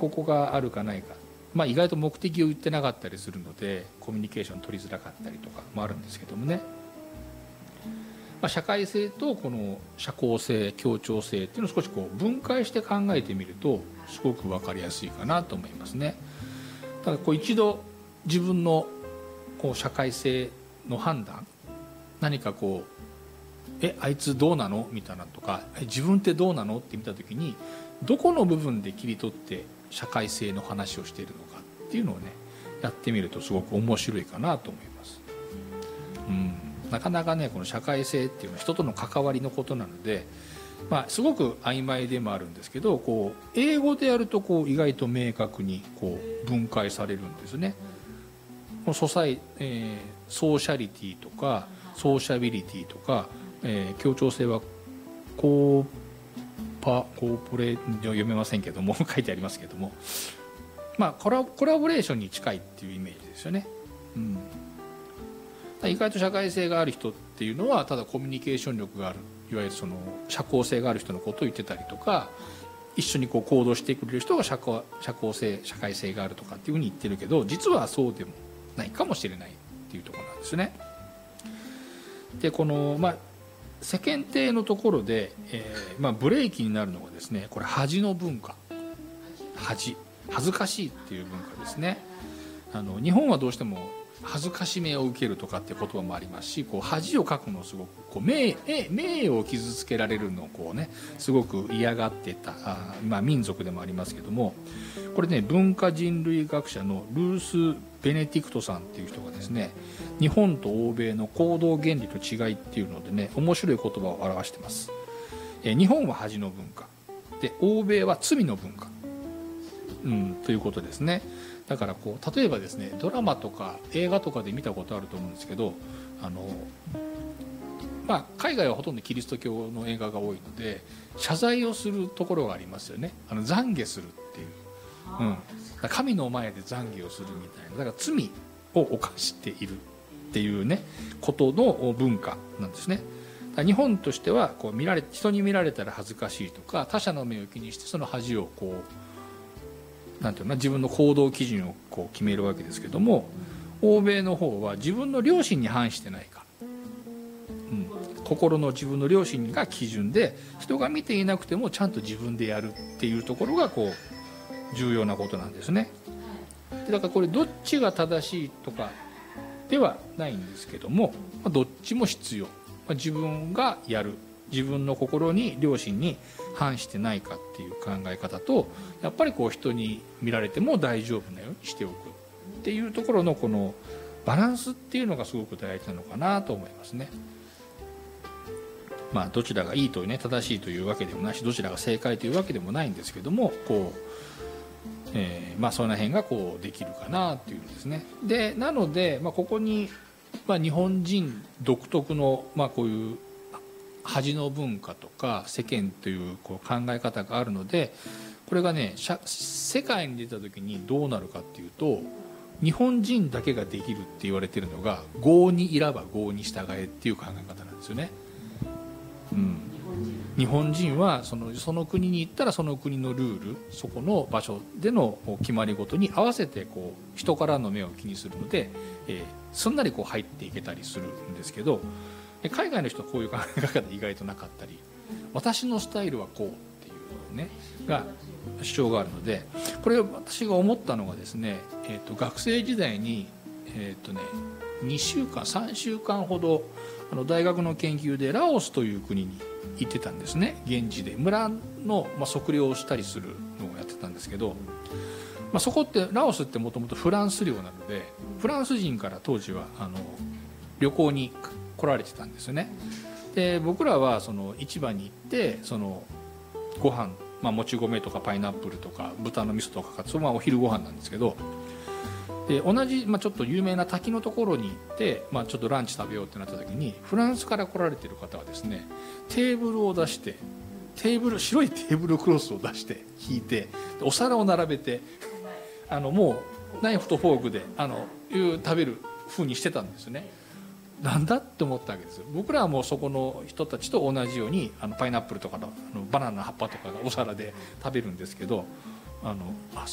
ここがあるかないか、意外と目的を言ってなかったりするのでコミュニケーション取りづらかったりとかもあるんですけどもね、社会性とこの社交性協調性っていうのを少し分解して考えてみるとすごく分かりやすいかなと思いますね。ただ一度自分の社会性の判断、何かあいつどうなのみたいなとか自分ってどうなのって見た時にどこの部分で切り取って社会性の話をしているのかっていうのをねやってみるとすごく面白いかなと思います。なかなかねこの社会性っていうのは人との関わりのことなので、すごく曖昧でもあるんですけど英語でやると意外と明確に分解されるんですね。ソーシャリティとかソーシャビリティとか、協調性はコーポレ読めませんけども書いてありますけども、コラボレーションに近いっていうイメージですよね。意外と社会性がある人っていうのはただコミュニケーション力がある、いわゆるその社交性がある人のことを言ってたりとか、一緒に行動してくれる人が社交性社会性があるとかっていうふうに言ってるけど、実はそうでもないかもしれないっていうところなんですね。で世間体のところで、ブレーキになるのがですね、これ恥の文化、恥ずかしいっていう文化ですね。日本はどうしても恥ずかしめを受けるとかっていう言葉もありますし、恥をかくのをすごく名誉を傷つけられるのをすごく嫌がってた民族でもありますけども、これね文化人類学者のルース・ベネディクトさんっていう人がですね、日本と欧米の行動原理の違いっていうのでね面白い言葉を表してます。日本は恥の文化で欧米は罪の文化、ということですね。だから例えばですね、ドラマとか映画とかで見たことあると思うんですけど、海外はほとんどキリスト教の映画が多いので謝罪をするところがありますよね。懺悔するっていう、神の前で懺悔をするみたいな、だから罪を犯しているっていうねことの文化なんですね。日本としては人に見られたら恥ずかしいとか他者の目を気にしてその恥をなんていうの自分の行動基準を決めるわけですけども、欧米の方は自分の良心に反してないか、心の自分の良心が基準で人が見ていなくてもちゃんと自分でやるっていうところが重要なことなんですね。だからこれどっちが正しいとかではないんですけども、どっちも必要、自分がやる、自分の心に良心に反してないかっていう考え方と、やっぱり人に見られても大丈夫なようにしておくっていうところのこのバランスっていうのがすごく大事なのかなと思いますね。どちらがいいと正しいというわけでもないし、どちらが正解というわけでもないんですけども、その辺ができるかなっていうんですね。でなので、ここに、日本人独特の、こういう恥の文化とか世間という考え方があるので、これがね世界に出た時にどうなるかっていうと、日本人だけができるって言われてるのが郷に入らば郷に従えっていう考え方なんですよね。日本人はその国に行ったらその国のルール、そこの場所での決まり事に合わせて人からの目を気にするので、すんなり入っていけたりするんですけど、海外の人はこういう考え方意外となかったり、私のスタイルはこうっていうのねが主張があるので、これ私が思ったのがですね、学生時代に2週間3週間ほど大学の研究でラオスという国に行ってたんですね。現地で村の測量をしたりするのをやってたんですけど、そこってラオスってもともとフランス領なので、フランス人から当時は旅行に来られてたんですよね。で僕らは市場に行ってご飯、もち米とかパイナップルとか豚の味噌とかがお昼ご飯なんですけど、で同じ、ちょっと有名な滝のところに行って、ちょっとランチ食べようってなった時に、フランスから来られてる方はですね、テーブルを出して白いテーブルクロスを出して引いてお皿を並べてもうナイフとフォークで食べる風にしてたんですよね。なんだって思ったわけですよ。僕らはもうそこの人たちと同じようにパイナップルとかのバナナの葉っぱとかがお皿で食べるんですけど、